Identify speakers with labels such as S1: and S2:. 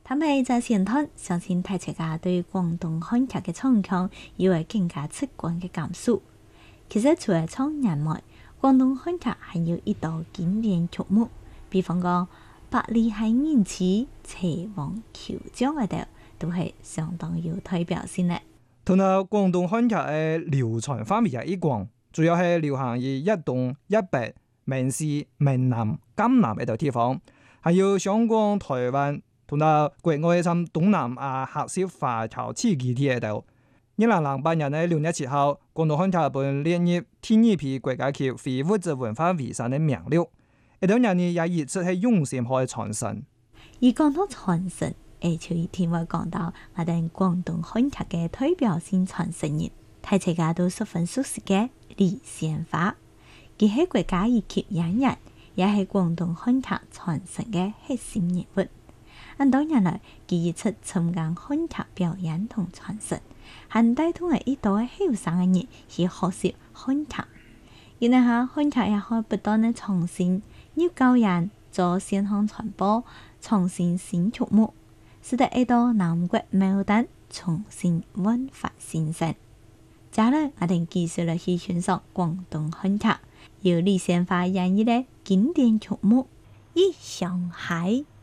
S1: 他們在前段相信大家對廣東漢劇嘅唱腔有會更加直觀嘅感受。其實除了唱人外，廣東漢劇還有一道經典曲目，比方講《百里行人痴》《齊王求將》嗰度，都係相當有代表性嘅。
S2: 同埋廣東漢劇嘅流傳範圍係一廣，主要係流行於一東一北、閩西、閩南、江南呢度地方，還有香港、台灣同埋國外甚東南亞客家華僑地區喺度。2008年嘅6月7號，廣東漢劇被列入第二批國家級非物質文化遺產嘅名錄。呢度人也熱切係用心去傳承。
S1: 而講到傳承，就一定會講到我哋廣東漢劇嘅代表性傳承人，大家都十分熟悉嘅李仙花。佢係國家一級演員，也係廣東漢劇傳承嘅核心人物。咁多年來，佢熱切參加漢劇表演同傳承，還帶動了一代後生嘅人去學習漢劇。然後漢劇也可以不斷的創新，要教人做線上傳播，創新新曲目，使得一道南國牡丹重新煥發新生。接下來我哋繼續嚟去欣賞廣東漢劇，由李仙花演繹嘅經典曲目《憶上海》。